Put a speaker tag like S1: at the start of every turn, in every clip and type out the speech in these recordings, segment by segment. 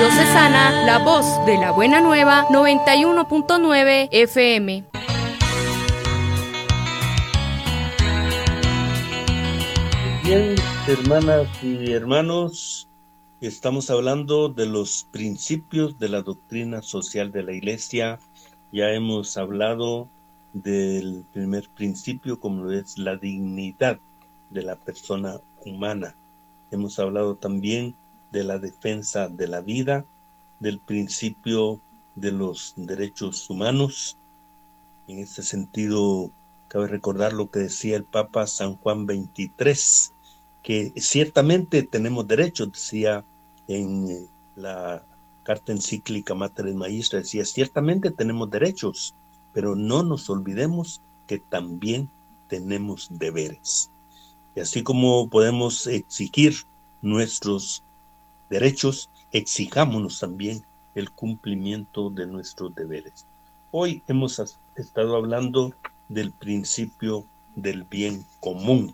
S1: Diocesana, la voz de la buena nueva, 91.9 FM.
S2: Bien, hermanas y hermanos, estamos hablando de los principios de la doctrina social de la Iglesia. Ya hemos hablado del primer principio, como es la dignidad de la persona humana. Hemos hablado también de la defensa de la vida, del principio de los derechos humanos. En este sentido, cabe recordar lo que decía el Papa San Juan XXIII, que ciertamente tenemos derechos, decía en la carta encíclica Mater Magistra, decía, ciertamente tenemos derechos, pero no nos olvidemos que también tenemos deberes. Y así como podemos exigir nuestros derechos, exijámonos también el cumplimiento de nuestros deberes. Hoy hemos estado hablando del principio del bien común.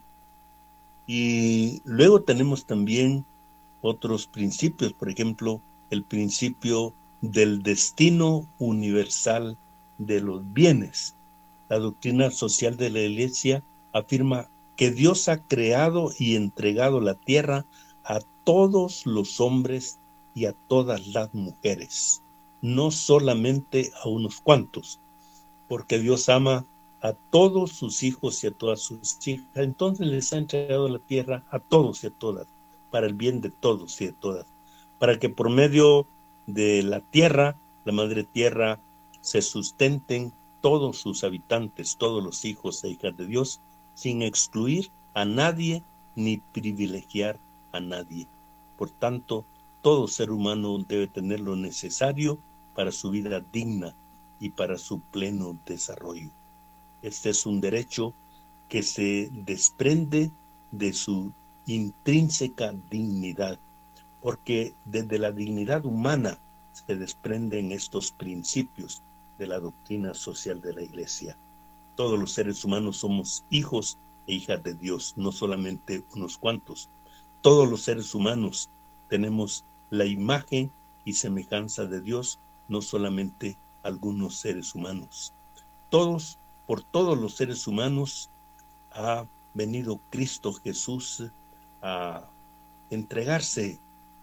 S2: Y luego tenemos también otros principios, por ejemplo, el principio del destino universal de los bienes. La doctrina social de la Iglesia afirma que Dios ha creado y entregado la tierra a todos los hombres y a todas las mujeres, no solamente a unos cuantos, porque Dios ama a todos sus hijos y a todas sus hijas. Entonces les ha entregado la tierra a todos y a todas, para el bien de todos y de todas, para que por medio de la tierra, la madre tierra, se sustenten todos sus habitantes, todos los hijos e hijas de Dios, sin excluir a nadie ni privilegiar a nadie. Por tanto, todo ser humano debe tener lo necesario para su vida digna y para su pleno desarrollo. Este es un derecho que se desprende de su intrínseca dignidad, porque desde la dignidad humana se desprenden estos principios de la doctrina social de la Iglesia. Todos los seres humanos somos hijos e hijas de Dios, no solamente unos cuantos. Todos los seres humanos tenemos la imagen y semejanza de Dios, no solamente algunos seres humanos. Por todos los seres humanos ha venido Cristo Jesús a entregarse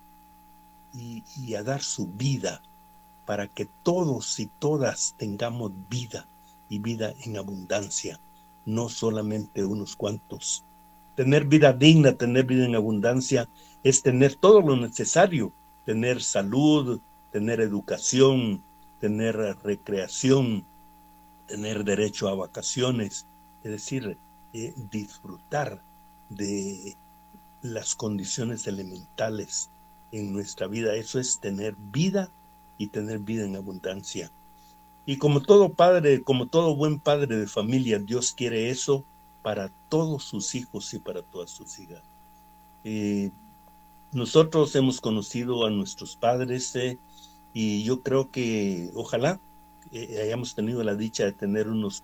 S2: y a dar su vida para que todos y todas tengamos vida y vida en abundancia, no solamente unos cuantos. Tener vida digna, tener vida en abundancia, es tener todo lo necesario, tener salud, tener educación, tener recreación, tener derecho a vacaciones, es decir, disfrutar de las condiciones elementales en nuestra vida. Eso es tener vida y tener vida en abundancia. Y como todo padre, como todo buen padre de familia, Dios quiere eso para todos sus hijos y para todas sus hijas. Nosotros hemos conocido a nuestros padres y yo creo que ojalá hayamos tenido la dicha de tener unos